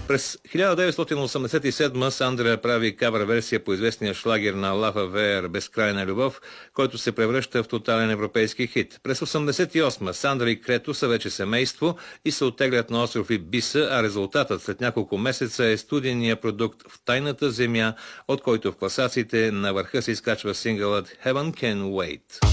През 1987 Сандра прави кавър версия по известния шлагер на Лава Веер "Безкрайна любов", който се превръща в тотален европейски хит. През 1988 Сандра и Крето са вече семейство и се оттеглят на остров Ибиса, а резултатът след няколко месеца е студийния продукт "В тайната земя", от който в класациите на върха се изкачва сингълът "Heaven Can Wait".